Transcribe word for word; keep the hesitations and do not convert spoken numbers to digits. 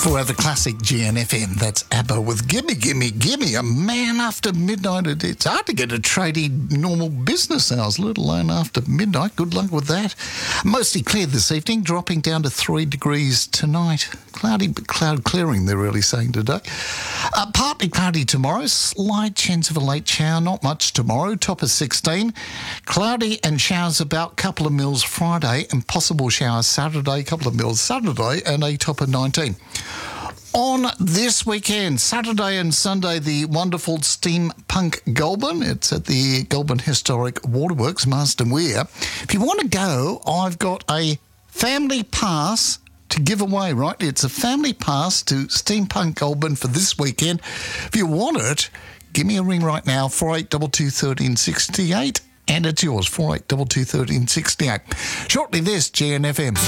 For the classic G N F M, that's ABBA with Gimme, Gimme, Gimme, a man after midnight. It's hard to get a tradie normal business hours, let alone after midnight. Good luck with that. Mostly clear this evening, dropping down to three degrees tonight. Cloudy, but cloud clearing, they're really saying today. Uh, partly cloudy tomorrow, slight chance of a late shower, not much tomorrow, top of sixteen. Cloudy and showers about, couple of mils Friday, and possible showers Saturday, couple of mils Saturday, and a top of nineteen. On this weekend, Saturday and Sunday, the wonderful Steampunk Goulburn. It's at the Goulburn Historic Waterworks, Marsden Weir. If you want to go, I've got a family pass to give away, right? It's a family pass to Steampunk Goulburn for this weekend. If you want it, give me a ring right now, four eight two two, one three six eight, and it's yours, four eight two two, one three six eight. Shortly this, G N F M.